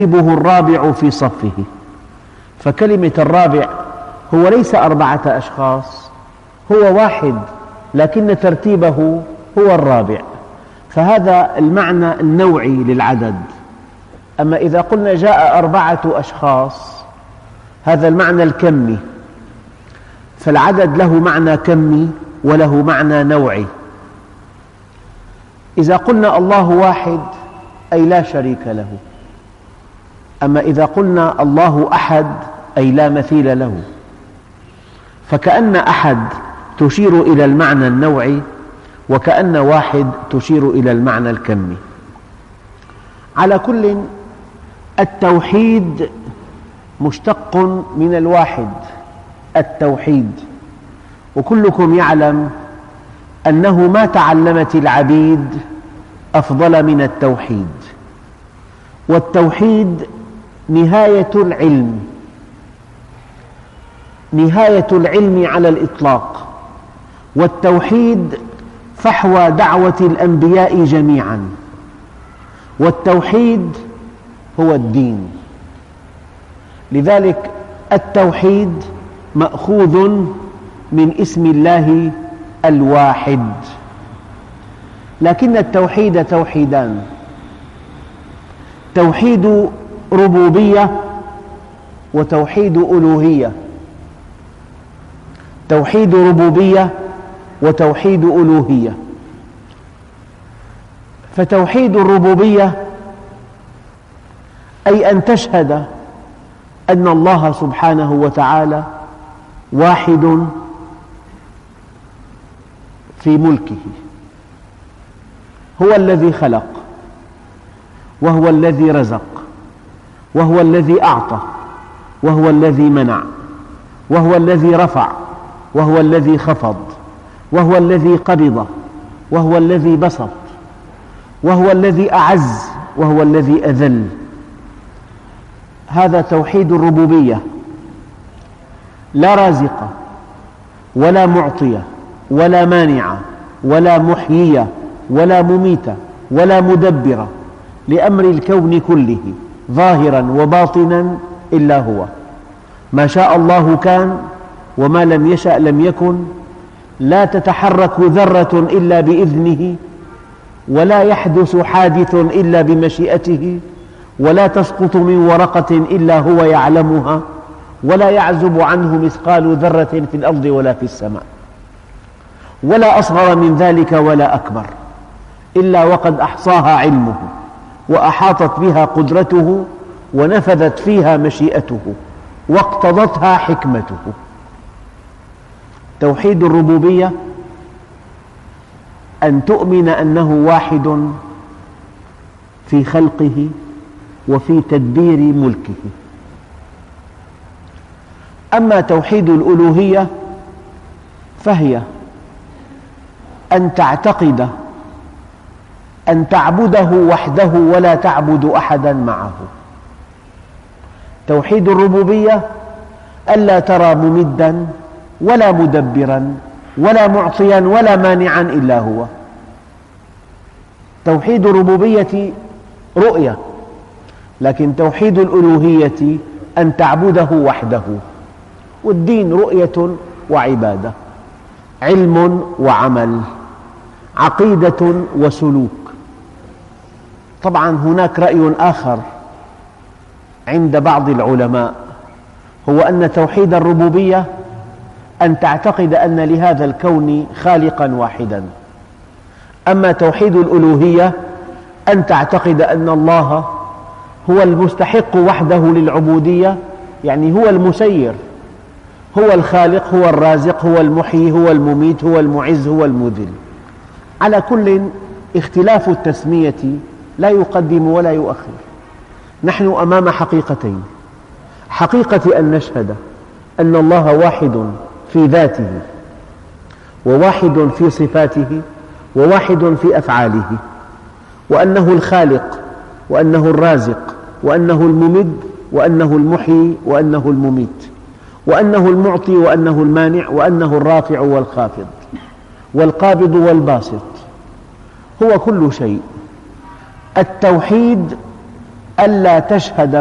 يرتبه الرابع في صفه. فكلمة الرابع هو ليس 4 أشخاص، هو واحد، لكن ترتيبه هو الرابع، فهذا المعنى النوعي للعدد. أما إذا قلنا جاء 4 أشخاص هذا المعنى الكمي، فالعدد له معنى كمي وله معنى نوعي. إذا قلنا الله واحد أي لا شريك له، أما إذا قلنا الله أحد أي لا مثيل له، فكأن أحد تشير إلى المعنى النوعي، وكأن واحد تشير إلى المعنى الكمي. على كل، التوحيد مشتق من الواحد، التوحيد، وكلكم يعلم أنه ما تعلمت العبيد أفضل من التوحيد، والتوحيد نهاية العلم، نهاية العلم على الإطلاق، والتوحيد فحوى دعوة الأنبياء جميعا، والتوحيد هو الدين. لذلك التوحيد مأخوذ من اسم الله الواحد. لكن التوحيد توحيدان: توحيد ربوبية وتوحيد ألوهية، توحيد ربوبية وتوحيد ألوهية. فتوحيد الربوبية أي أن تشهد أن الله سبحانه وتعالى واحد في ملكه، هو الذي خلق، وهو الذي رزق، وهو الذي أعطى، وهو الذي منع، وهو الذي رفع، وهو الذي خفض، وهو الذي قبض، وهو الذي بسط، وهو الذي أعز، وهو الذي أذل. هذا توحيد الربوبية. لا رازق ولا معطي ولا مانع ولا محيي ولا مميت ولا مدبر لأمر الكون كله ظاهرا وباطنا إلا هو. ما شاء الله كان، وما لم يشأ لم يكن. لا تتحرك ذرة إلا بإذنه، ولا يحدث حادث إلا بمشيئته، ولا تسقط من ورقة إلا هو يعلمها، ولا يعزب عنه مثقال ذرة في الأرض ولا في السماء، ولا أصغر من ذلك ولا أكبر، إلا وقد أحصاها علمه، وأحاطت بها قدرته، ونفذت فيها مشيئته، واقتضتها حكمته. توحيد الربوبية أن تؤمن أنه واحد في خلقه وفي تدبير ملكه. أما توحيد الألوهية فهي أن تعتقد أن تعبده وحده ولا تعبد أحدا معه. توحيد الربوبية ألا ترى ممدا ولا مدبرا ولا معطيا ولا مانعا إلا هو. توحيد الربوبية رؤية، لكن توحيد الألوهية أن تعبده وحده. والدين رؤية وعبادة، علم وعمل، عقيدة وسلوك. طبعا هناك رأي آخر عند بعض العلماء، هو أن توحيد الربوبية أن تعتقد أن لهذا الكون خالقا واحدا. أما توحيد الألوهية أن تعتقد أن الله هو المستحق وحده للعبودية، يعني هو المسير، هو الخالق، هو الرازق، هو المحيي، هو المميت، هو المعز، هو المذل. على كل، اختلاف التسمية لا يقدم ولا يؤخر. نحن أمام حقيقتين: حقيقة أن نشهد أن الله واحد في ذاته، وواحد في صفاته، وواحد في أفعاله، وأنه الخالق، وأنه الرازق، وأنه الممد، وأنه المحيي، وأنه المميت، وأنه المعطي، وأنه المانع، وأنه الرافع والخافض والقابض والباسط، هو كل شيء. التوحيد ألا تشهد